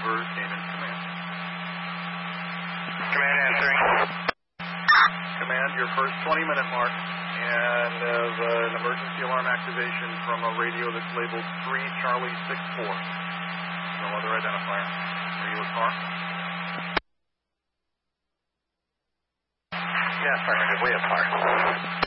over Canaan's command. Command answering. Command, your first 20-minute mark, and an emergency alarm activation from a radio that's labeled 3 Charlie 64. No other identifier. Are you a car? Yeah, affirmative. We have car.